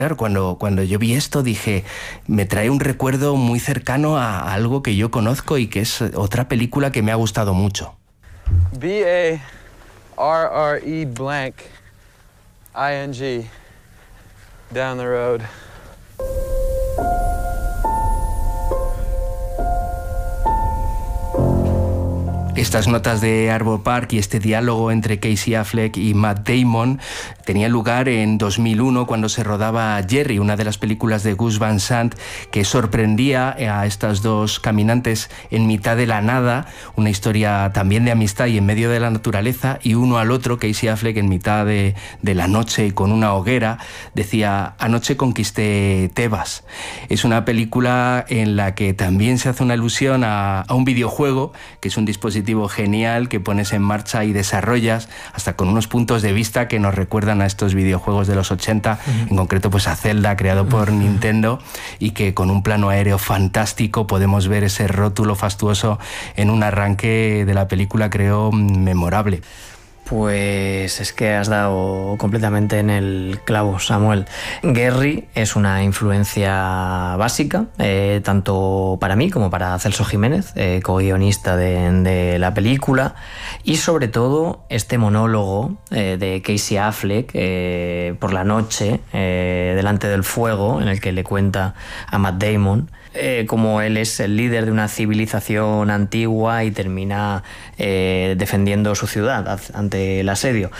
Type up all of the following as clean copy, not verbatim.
Claro, cuando yo vi esto dije, me trae un recuerdo muy cercano a algo que yo conozco y que es otra película que me ha gustado mucho. B-A-R-R-E blank I-N-G down the road. Estas notas de Arbor Park y este diálogo entre Casey Affleck y Matt Damon tenían lugar en 2001 cuando se rodaba Jerry, una de las películas de Gus Van Sant que sorprendía a estas dos caminantes en mitad de la nada, una historia también de amistad y en medio de la naturaleza, y uno al otro, Casey Affleck en mitad de la noche y con una hoguera, decía: anoche conquisté Tebas. Es una película en la que también se hace una alusión a un videojuego, que es un dispositivo genial que pones en marcha y desarrollas, hasta con unos puntos de vista que nos recuerdan a estos videojuegos de los 80, en concreto pues a Zelda, creado por Nintendo, y que con un plano aéreo fantástico podemos ver ese rótulo fastuoso en un arranque de la película, creo, memorable. Pues es que has dado completamente en el clavo, Samuel. Gary es una influencia básica, tanto para mí como para Celso Jiménez, co-guionista de la película, y sobre todo este monólogo de Casey Affleck por la noche, delante del fuego, en el que le cuenta a Matt Damon como él es el líder de una civilización antigua y termina defendiendo su ciudad ante el asedio.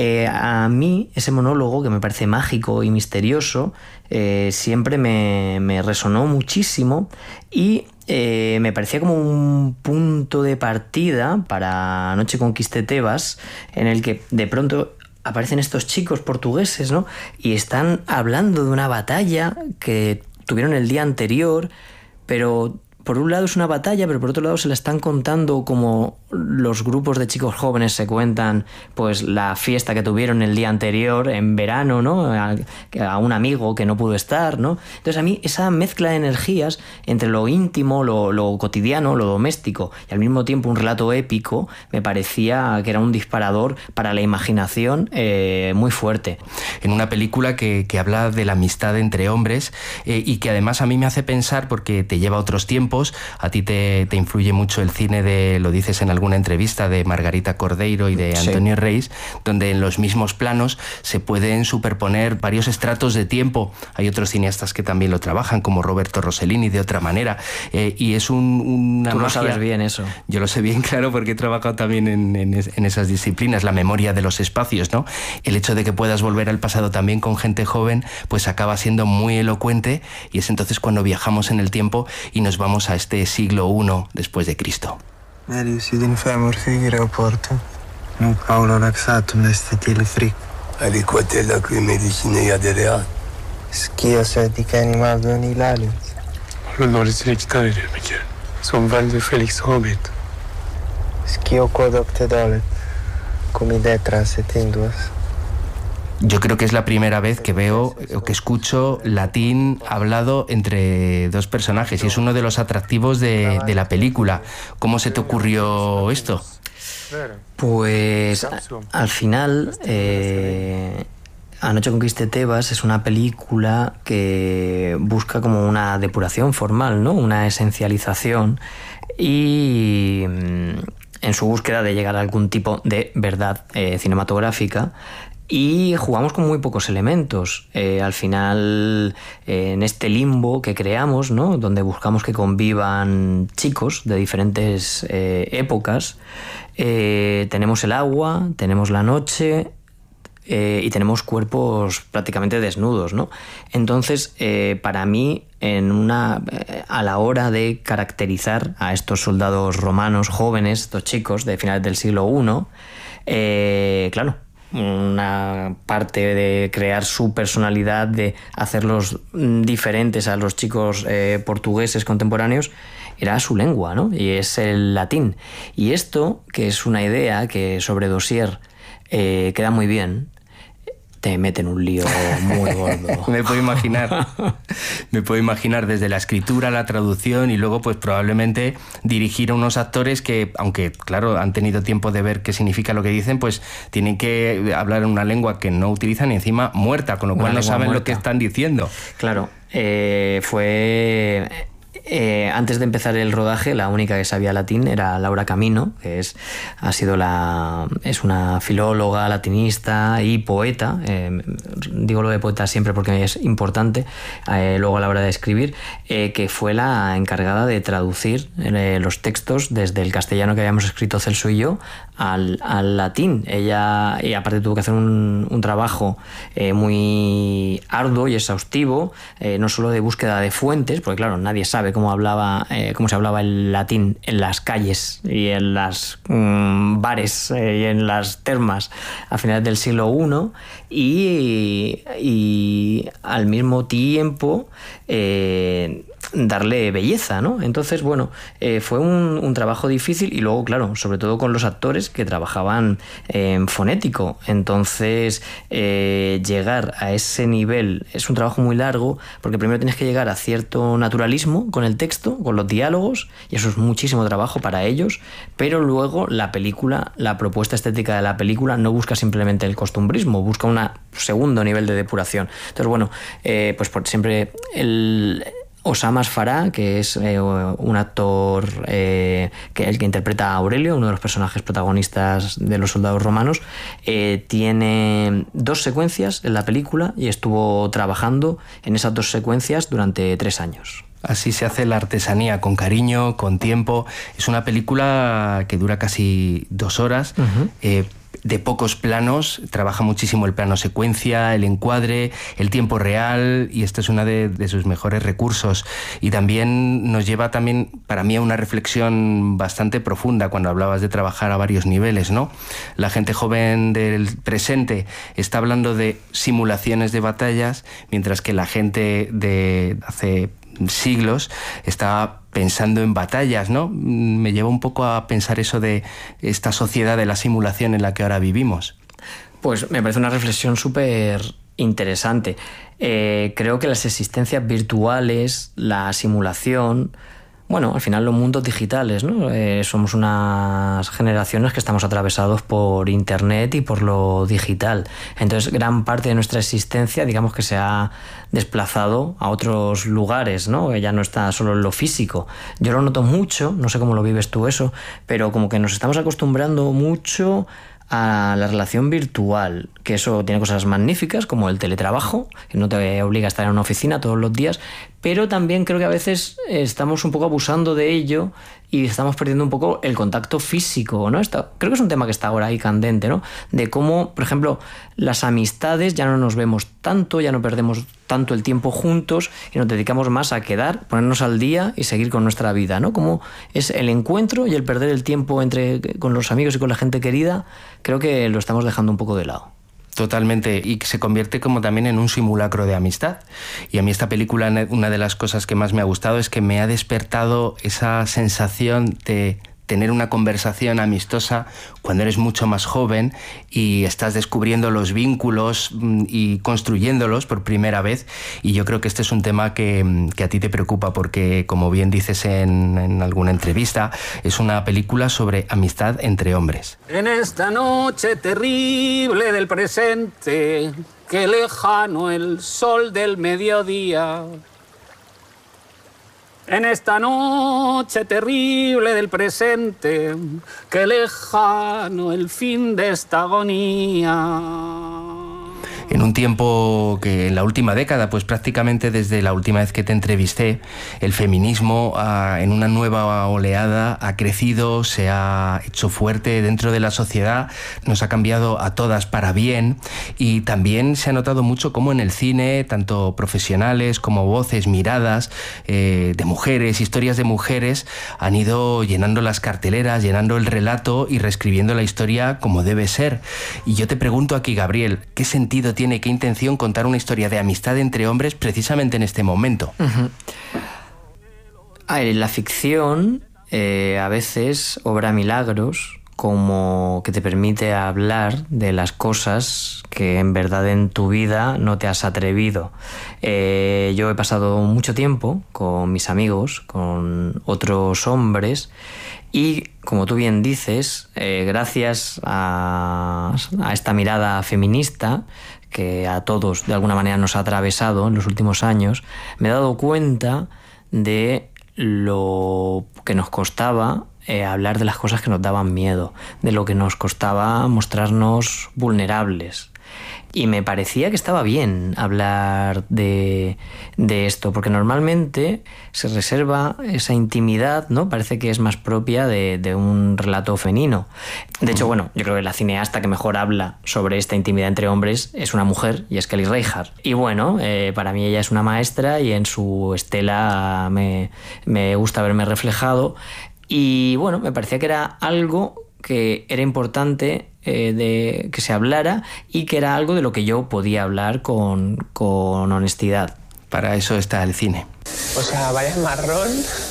A mí ese monólogo, que me parece mágico y misterioso, siempre me resonó muchísimo y me parecía como un punto de partida para Anoche conquisté Tebas, en el que de pronto aparecen estos chicos portugueses, ¿no? Y están hablando de una batalla que tuvieron el día anterior, pero por un lado es una batalla, pero por otro lado se la están contando como los grupos de chicos jóvenes se cuentan pues la fiesta que tuvieron el día anterior en verano, ¿no? A un amigo que no pudo estar, ¿no? Entonces a mí esa mezcla de energías entre lo íntimo, lo cotidiano, lo doméstico y al mismo tiempo un relato épico me parecía que era un disparador para la imaginación muy fuerte. En una película que habla de la amistad entre hombres y que además a mí me hace pensar, porque te lleva a otros tiempos. A ti te influye mucho el cine de, lo dices en alguna entrevista, de Margarita Cordeiro y de Antonio Reis, donde en los mismos planos se pueden superponer varios estratos de tiempo. Hay otros cineastas que también lo trabajan, como Roberto Rossellini, de otra manera. Y es una Tú lo magia. sabes bien eso. Yo lo sé bien, claro, porque he trabajado también en esas disciplinas, la memoria de los espacios, ¿no? El hecho de que puedas volver al pasado también con gente joven, pues acaba siendo muy elocuente, y es entonces cuando viajamos en el tiempo y nos vamos a este siglo I después de Cristo. Marius, din femur figure aeroporto. Nu Paolo laxatum nestetile fric. Aliquatella qui medicinea de real. Schia setica animal don hilalius. Loris recitare mekir. Son valde Felix Hobbit. Schio codoc te dolet. Cum idetra setinduas. Yo creo que es la primera vez que veo o que escucho latín hablado entre dos personajes, y es uno de los atractivos de la película. ¿Cómo se te ocurrió esto? Pues al final Anoche conquisté Tebas es una película que busca como una depuración formal, ¿no? Una esencialización, y en su búsqueda de llegar a algún tipo de verdad cinematográfica. Y jugamos con muy pocos elementos. Al final, en este limbo que creamos, ¿no? Donde buscamos que convivan chicos de diferentes épocas, tenemos el agua, tenemos la noche y tenemos cuerpos prácticamente desnudos, ¿no? Entonces, para mí, a la hora de caracterizar a estos soldados romanos jóvenes, estos chicos de finales del siglo I, claro, una parte de crear su personalidad, de hacerlos diferentes a los chicos portugueses contemporáneos, era su lengua, ¿no? Y es el latín. Y esto, que es una idea que sobre Dossier queda muy bien, te mete en un lío muy gordo. Me puedo imaginar desde la escritura, la traducción y luego pues probablemente dirigir a unos actores que, aunque claro, han tenido tiempo de ver qué significa lo que dicen, pues tienen que hablar en una lengua que no utilizan y encima muerta, con lo cual no saben lo que están diciendo. Claro, fue... antes de empezar el rodaje, la única que sabía latín era Laura Camino, que es una filóloga, latinista y poeta. Digo lo de poeta siempre porque es importante, luego a la hora de escribir, que fue la encargada de traducir los textos desde el castellano que habíamos escrito Celso y yo al latín. Ella, y aparte, tuvo que hacer un trabajo muy arduo y exhaustivo, no solo de búsqueda de fuentes, porque claro, nadie sabe cómo se hablaba el latín en las calles y en las bares y en las termas a finales del siglo I, y al mismo tiempo darle belleza, ¿no? Entonces, bueno, fue un trabajo difícil, y luego, claro, sobre todo con los actores que trabajaban en fonético. Entonces, llegar a ese nivel es un trabajo muy largo, porque primero tienes que llegar a cierto naturalismo con el texto, con los diálogos, y eso es muchísimo trabajo para ellos, pero luego la propuesta estética de la película no busca simplemente el costumbrismo, busca un segundo nivel de depuración. Entonces, bueno, pues por siempre Osamas Farah, que es un actor el que interpreta a Aurelio, uno de los personajes protagonistas de Los soldados romanos, tiene 2 secuencias en la película y estuvo trabajando en esas 2 secuencias durante 3 años. Así se hace la artesanía, con cariño, con tiempo. Es una película que dura casi 2 horas. De pocos planos, trabaja muchísimo el plano secuencia, el encuadre, el tiempo real, y esto es uno de sus mejores recursos. Y también nos lleva para mí, a una reflexión bastante profunda cuando hablabas de trabajar a varios niveles, ¿no? La gente joven del presente está hablando de simulaciones de batallas, mientras que la gente de hace siglos está pensando en batallas, ¿no? Me lleva un poco a pensar eso de esta sociedad de la simulación en la que ahora vivimos. Pues me parece una reflexión súper interesante. Creo que las existencias virtuales, la simulación, bueno, al final los mundos digitales, ¿no? Somos unas generaciones que estamos atravesados por Internet y por lo digital. Entonces, gran parte de nuestra existencia, digamos que se ha desplazado a otros lugares, ¿no? Ya no está solo en lo físico. Yo lo noto mucho, no sé cómo lo vives tú eso, pero como que nos estamos acostumbrando mucho a la relación virtual, que eso tiene cosas magníficas, como el teletrabajo, que no te obliga a estar en una oficina todos los días, pero también creo que a veces estamos un poco abusando de ello y estamos perdiendo un poco el contacto físico, ¿no? Creo que es un tema que está ahora ahí candente, ¿no? De cómo, por ejemplo, las amistades, ya no nos vemos tanto, ya no perdemos tanto el tiempo juntos y nos dedicamos más a quedar, ponernos al día y seguir con nuestra vida, ¿no? Como es el encuentro y el perder el tiempo con los amigos y con la gente querida, creo que lo estamos dejando un poco de lado. Totalmente, y que se convierte como también en un simulacro de amistad. Y a mí esta película, una de las cosas que más me ha gustado es que me ha despertado esa sensación de tener una conversación amistosa cuando eres mucho más joven y estás descubriendo los vínculos y construyéndolos por primera vez. Y yo creo que este es un tema que a ti te preocupa porque, como bien dices en alguna entrevista, es una película sobre amistad entre hombres. En esta noche terrible del presente, qué lejano el sol del mediodía. En esta noche terrible del presente, qué lejano el fin de esta agonía. En un tiempo que en la última década, pues prácticamente desde la última vez que te entrevisté, el feminismo en una nueva oleada ha crecido, se ha hecho fuerte dentro de la sociedad, nos ha cambiado a todas para bien, y también se ha notado mucho cómo en el cine, tanto profesionales como voces, miradas de mujeres, historias de mujeres, han ido llenando las carteleras, llenando el relato y reescribiendo la historia como debe ser. Y yo te pregunto aquí, Gabriel, ¿qué sentido tiene, qué intención contar una historia de amistad entre hombres precisamente en este momento? La ficción a veces obra milagros como que te permite hablar de las cosas que en verdad en tu vida no te has atrevido. Yo he pasado mucho tiempo con mis amigos, con otros hombres, y como tú bien dices, gracias a esta mirada feminista que a todos de alguna manera nos ha atravesado en los últimos años, me he dado cuenta de lo que nos costaba hablar de las cosas que nos daban miedo, de lo que nos costaba mostrarnos vulnerables. Y me parecía que estaba bien hablar de esto, porque normalmente se reserva esa intimidad, ¿no? Parece que es más propia de un relato femenino. De hecho, bueno, yo creo que la cineasta que mejor habla sobre esta intimidad entre hombres es una mujer, y es Kelly Reichardt. Y bueno, para mí ella es una maestra y en su estela me gusta verme reflejado. Y bueno, me parecía que era algo que era importante de que se hablara y que era algo de lo que yo podía hablar con honestidad. Para eso está el cine. O sea, vaya marrón.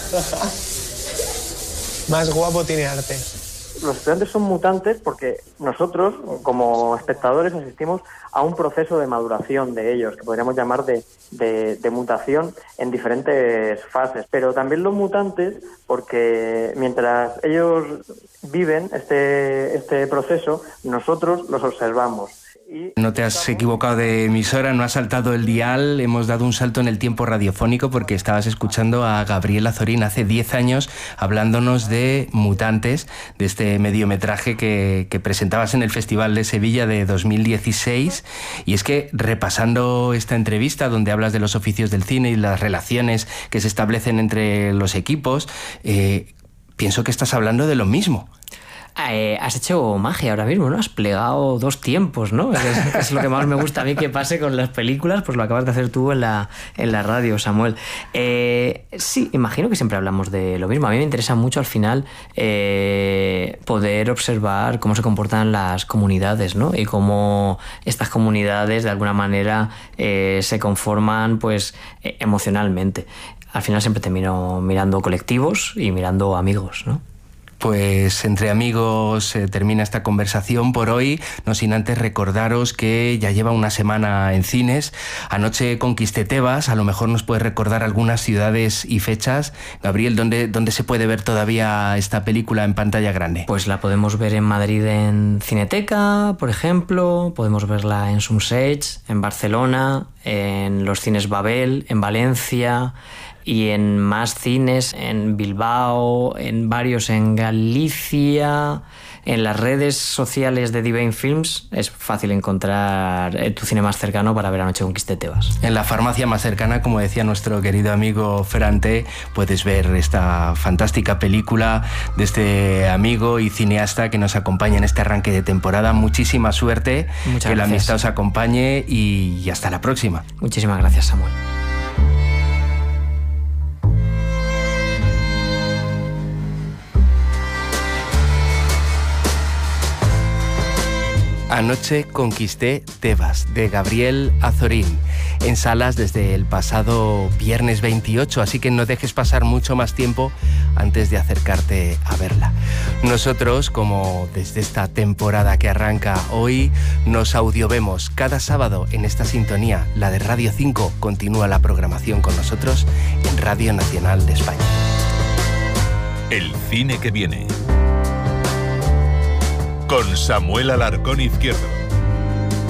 Más guapo tiene arte. Los estudiantes son mutantes porque nosotros, como espectadores, asistimos a un proceso de maduración de ellos, que podríamos llamar de mutación en diferentes fases. Pero también los mutantes, porque mientras ellos viven este proceso, nosotros los observamos. No te has equivocado de emisora, no has saltado el dial, hemos dado un salto en el tiempo radiofónico porque estabas escuchando a Gabriel Azorín hace 10 años hablándonos de Mutantes, de este mediometraje que presentabas en el Festival de Sevilla de 2016. Y es que repasando esta entrevista donde hablas de los oficios del cine y las relaciones que se establecen entre los equipos, pienso que estás hablando de lo mismo. Has hecho magia ahora mismo, ¿no? Has plegado 2 tiempos, ¿no? Es lo que más me gusta a mí que pase con las películas, pues lo acabas de hacer tú en la radio, Samuel. Sí, imagino que siempre hablamos de lo mismo. A mí me interesa mucho al final poder observar cómo se comportan las comunidades, ¿no? Y cómo estas comunidades de alguna manera se conforman pues emocionalmente. Al final siempre termino mirando colectivos y mirando amigos, ¿no? Pues entre amigos termina esta conversación por hoy, no sin antes recordaros que ya lleva una semana en cines. Anoche conquisté Tebas, a lo mejor nos puedes recordar algunas ciudades y fechas. Gabriel, ¿dónde se puede ver todavía esta película en pantalla grande? Pues la podemos ver en Madrid en Cineteca, por ejemplo, podemos verla en Sumsets, en Barcelona, en los cines Babel, en Valencia, y en más cines en Bilbao, en varios en Galicia. En las redes sociales de Divine Films es fácil encontrar tu cine más cercano para ver Anoche conquisté Tebas. En la farmacia más cercana, como decía nuestro querido amigo Ferrante, puedes ver esta fantástica película de este amigo y cineasta que nos acompaña en este arranque de temporada. Muchísima suerte, muchas que gracias. La amistad os acompañe y hasta la próxima. Muchísimas gracias, Samuel. Anoche conquisté Tebas, de Gabriel Azorín, en salas desde el pasado viernes 28, así que no dejes pasar mucho más tiempo antes de acercarte a verla. Nosotros, como desde esta temporada que arranca hoy, nos audiovemos cada sábado en esta sintonía, la de Radio 5. Continúa la programación con nosotros en Radio Nacional de España. El cine que viene. Con Samuel Alarcón Izquierdo.